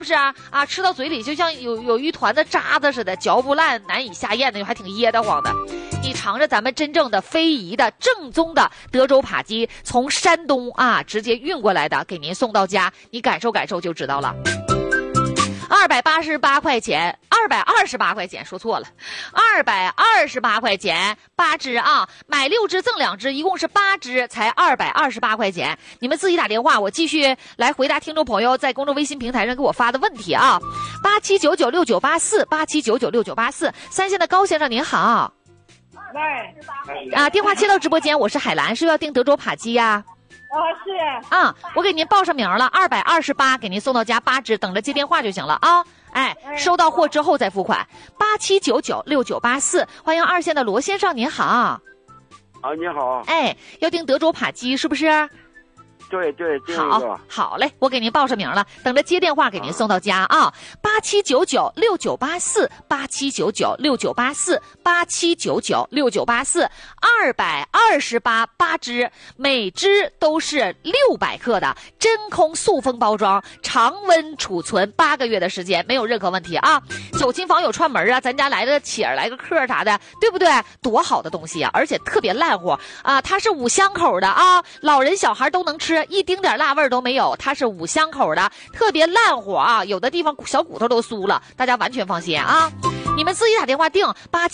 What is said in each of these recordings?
不是啊？啊，吃到嘴里就像有一团的渣子似的，嚼不烂，难以下咽的，还挺噎得慌的。你尝着咱们真正的非遗的正宗的德州扒鸡，从山东啊直接运过来的，给您送到家，你感受感受就知道了。288块钱，228块钱，说错了，228块钱8只啊，买6只赠2只，一共是8只，才228块钱。你们自己打电话，我继续来回答听众朋友在公众微信平台上给我发的问题啊。87996984，87996984，三线的高先生您好。 喂， 啊，电话切到直播间，我是海兰，是要订德州扒鸡呀？ 是啊，我给您报上名了，228给您送到家8只，等着接电话就行了啊。哎，收到货之后再付款。87996984，欢迎2线的罗先生，您好。 啊，你好。 哎，要订德州扒鸡是不是？ 对， 好嘞，我给您报上名了，等着接电话给您送到家啊。87996984，87996984，87996984，228八只，每只都是600克的真空塑封包装，常温储存8个月的时间，没有任何问题啊。走亲访友串门啊，咱家来个乞儿来个客啥的，对不对？多好的东西啊，而且特别烂乎啊，它是5香口的啊，老人小孩都能吃，一丁点辣味都没有，它是5香口的，特别烂乎啊，有的地方小骨头都酥了，大家完全放心啊。你们自己打电话订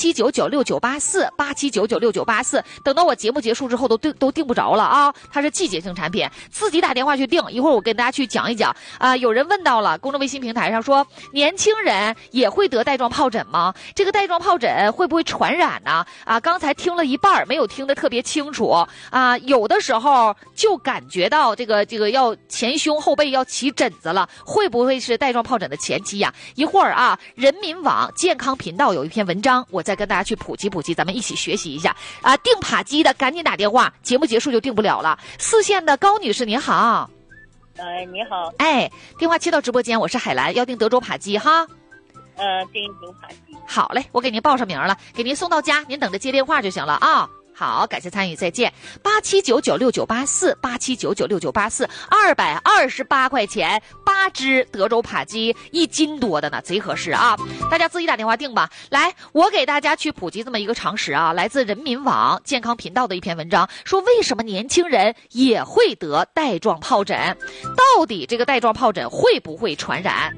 87996984，87996984，等到我节目结束之后都订不着了啊，它是季节性产品，自己打电话去订。一会儿我跟大家去讲一讲啊。有人问到了公众微信平台上说，年轻人也会得带状疱疹吗？这个带状疱疹会不会传染呢？啊，刚才听了一半没有听得特别清楚啊，有的时候就感觉到这个要前胸后背要起疹子了，会不会是带状疱疹的前期呀？一会儿啊，人民网健康频道有一篇文章，我再跟大家去普及，咱们一起学习一下啊。订扒鸡的赶紧打电话，节目结束就订不了了。4线的高女士您好。 你好。 哎，电话切到直播间，我是海兰，要订德州扒鸡哈。 订扒鸡。 好嘞，我给您报上名了，给您送到家，您等着接电话就行了啊。好，感谢参与，再见。87996984，87996984，228块钱8只德州扒鸡，1斤多的呢，贼合适啊！大家自己打电话订吧。来，我给大家去普及这么一个常识啊，来自人民网健康频道的一篇文章，说为什么年轻人也会得带状疱疹？到底这个带状疱疹会不会传染？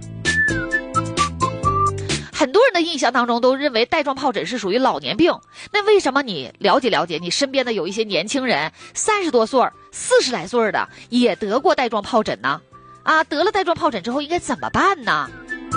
很多人的印象当中都认为带状疱疹是属于老年病，那为什么你了解了解你身边的有一些年轻人30多岁、40来岁的也得过带状疱疹呢？啊，得了带状疱疹之后应该怎么办呢？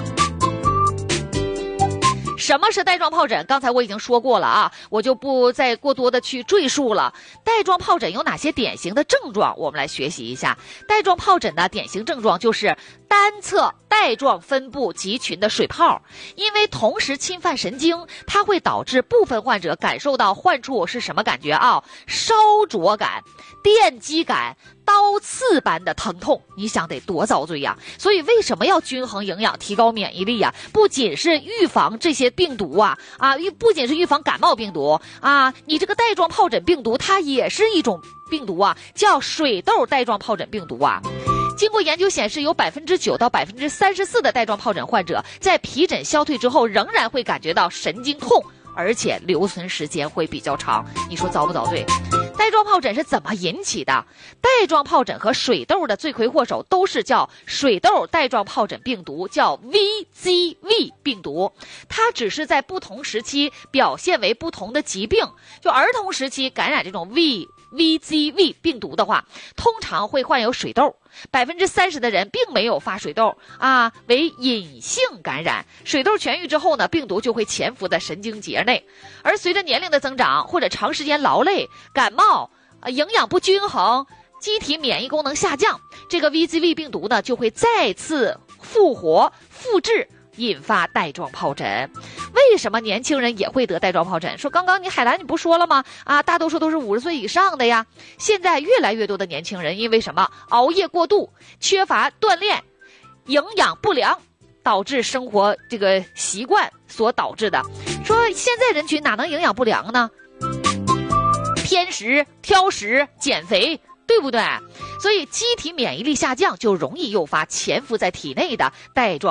什么是带状疱疹？刚才我已经说过了啊，我就不再过多的去赘述了。带状疱疹有哪些典型的症状？我们来学习一下。带状疱疹的典型症状就是单侧带状分布集群的水泡，因为同时侵犯神经，它会导致部分患者感受到患处是什么感觉啊？烧灼感、电击感、刀刺般的疼痛，你想得多遭罪呀！所以为什么要均衡营养、提高免疫力呀？不仅是预防这些病毒不仅是预防感冒病毒啊，你这个带状疱疹病毒它也是一种病毒啊，叫水痘带状疱疹病毒啊。经过研究显示，有9%到34%的带状疱疹患者在皮疹消退之后，仍然会感觉到神经痛，而且留存时间会比较长。你说遭不遭罪？带状疱疹是怎么引起的？带状疱疹和水痘的罪魁祸首都是叫水痘带状疱疹病毒，叫 VZV 病毒。它只是在不同时期表现为不同的疾病。就儿童时期感染这种 VZV 病毒的话，通常会患有水痘。30%的人并没有发水痘啊，为隐性感染。水痘痊愈之后呢，病毒就会潜伏在神经节内。而随着年龄的增长，或者长时间劳累、感冒、营养不均衡、机体免疫功能下降，这个 VZV 病毒呢就会再次复活、复制，引发带状疱疹。为什么年轻人也会得带状疱疹？说刚刚海兰你不说了吗？啊，大多数都是50岁以上的呀。现在越来越多的年轻人因为什么？熬夜过度、缺乏锻炼、营养不良，导致生活这个习惯所导致的。说现在人群哪能营养不良呢？偏食、挑食、减肥，对对不对？所以机体免疫力下降就容易诱发潜伏在体内的带状